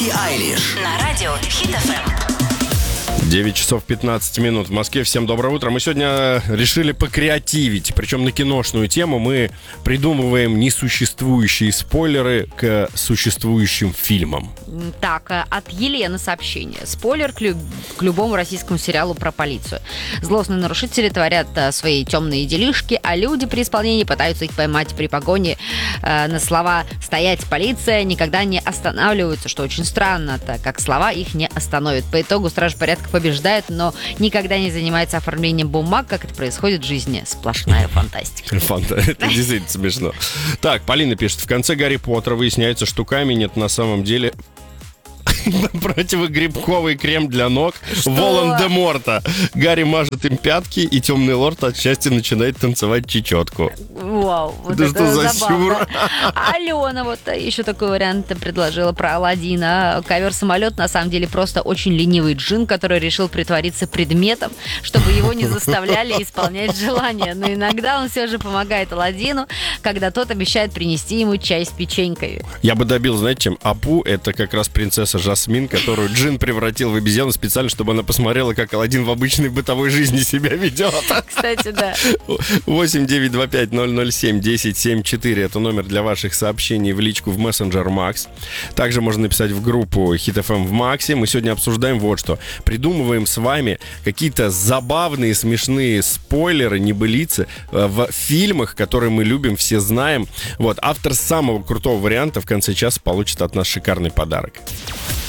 Билли Айлиш На радио Хит FM. 9 часов 15 минут в Москве. Всем доброе утро. Мы сегодня решили покреативить, причем на киношную тему. Мы придумываем несуществующие спойлеры к существующим фильмам. Так, от Елены сообщение. Спойлер к любому российскому сериалу про полицию. Злостные нарушители творят свои темные делишки, а люди при исполнении пытаются их поймать при погоне на слова «стоять, полиция» никогда не останавливаются, что очень странно, так как слова их не остановят. По итогу стражи порядка побеждает, но никогда не занимается оформлением бумаг, как это происходит в жизни. Сплошная фантастика. Это действительно смешно. Так, Полина пишет. В конце Гарри Поттера выясняется, что камень — это на самом деле противогрибковый крем для ног Волан-де-Морта. Гарри мажет им пятки, и темный лорд от счастья начинает танцевать чечетку. Вау, вот да это что за забавно. сюр? Алена вот еще такой вариант предложила про Аладдина. Ковер-самолет на самом деле просто очень ленивый джин, который решил притвориться предметом, чтобы его не заставляли исполнять желания. Но иногда он все же помогает Аладдину, когда тот обещает принести ему чай с печенькой. Я бы добил, знаете, чем? Апу — это как раз принцесса Жасмин, которую джин превратил в обезьяну специально, чтобы она посмотрела, как Аладдин в обычной бытовой жизни себя ведет. Кстати, да. 8-925-007-1074 это номер для ваших сообщений в личку в мессенджер Max. Также можно написать в группу Hit FM в Максе. Мы сегодня обсуждаем вот что. Придумываем с вами какие-то забавные, смешные спойлеры, небылицы в фильмах, которые мы любим, все знаем. Вот. Автор самого крутого варианта в конце часа получит от нас шикарный подарок.